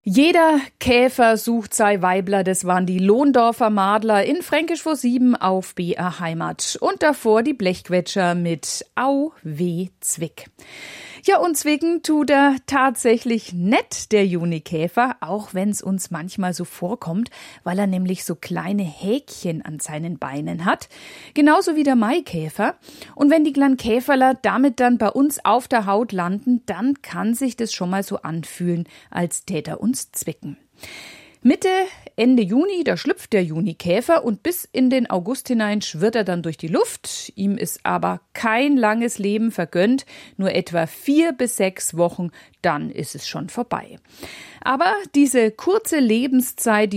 Jeder Käfer sucht sei Weibler, das waren die Lohndorfer Madler in Fränkisch vor 7 auf BR Heimat. Und davor die Blechquetscher mit Au, weh, Zwick. Ja, und zwicken tut er tatsächlich nett, der Junikäfer, auch wenn es uns manchmal so vorkommt, weil er nämlich so kleine Häkchen an seinen Beinen hat. Genauso wie der Maikäfer. Und wenn die kleinen Käferler damit dann bei uns auf der Haut landen, dann kann sich das schon mal so anfühlen, als täte er uns zwicken. Mitte, Ende Juni, da schlüpft der Junikäfer und bis in den August hinein schwirrt er dann durch die Luft. Ihm ist aber kein langes Leben vergönnt, nur etwa 4 bis 6 Wochen, dann ist es schon vorbei. Aber diese kurze Lebenszeit,